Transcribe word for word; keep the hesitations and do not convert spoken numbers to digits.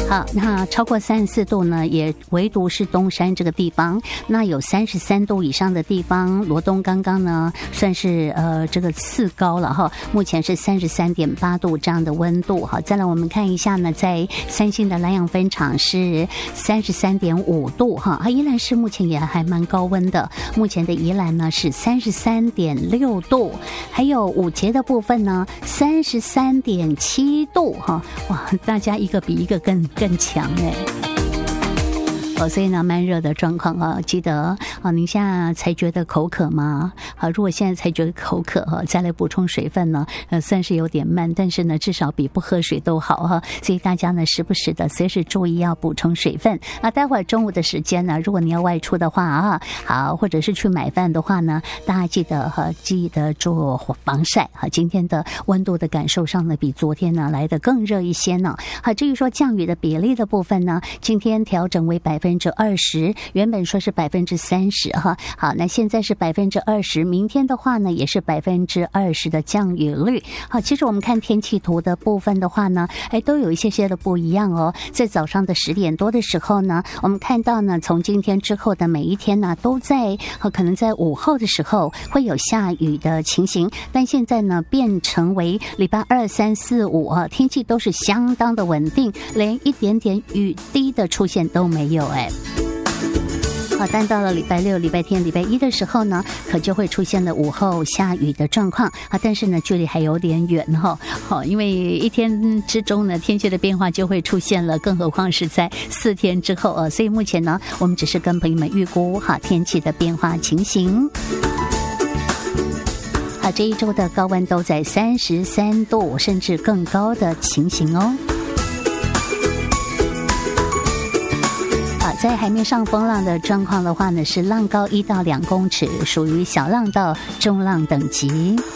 好，那超过三十四度呢，也唯独是东山这个地方，那有三十三度以上的地方，罗东刚刚呢算是呃这个次高了哈，目前是三十三点八度这样的温度。好，再来我们看一下呢，在三星的兰阳分厂是三十三点五度哈，啊，宜兰市目前也还蛮高温的，目前的宜兰呢是三十三点六度，还有五节的部分呢三十三点七度哈，哇，大家一个比一个更更强哎。哦，所以呢，蛮热的状况啊，记得啊，您现在才觉得口渴吗？好，如果现在才觉得口渴哈，再来补充水分呢，呃，算是有点慢，但是呢，至少比不喝水都好哈。所以大家呢，时不时的随时注意要补充水分啊。待会儿中午的时间呢，如果你要外出的话啊，好，或者是去买饭的话呢，大家记得哈，记得做防晒哈。今天的温度的感受上呢，比昨天呢来得更热一些呢。好，至于说降雨的比例的部分呢，今天调整为百分。百分之二十，原本说是百分之三十哈，好，那现在是百分之二十，明天的话呢也是百分之二十的降雨率。好，其实我们看天气图的部分的话呢，哎，都有一些些的不一样哦。在早上的十点多的时候呢，我们看到呢，从今天之后的每一天呢，都在可能在午后的时候会有下雨的情形，但现在呢变成为礼拜二、三、四、五啊，天气都是相当的稳定，连一点点雨滴的出现都没有。哎，好，但到了礼拜六、礼拜天、礼拜一的时候呢，可就会出现了午后下雨的状况啊。但是呢，距离还有点远哈。好，因为一天之中呢，天气的变化就会出现了，更何况是在四天之后啊。所以目前呢，我们只是跟朋友们预估哈天气的变化情形。好，这一周的高温都在三十三度甚至更高的情形哦。在海面上风浪的状况的话呢，是浪高一到两公尺，属于小浪到中浪等级。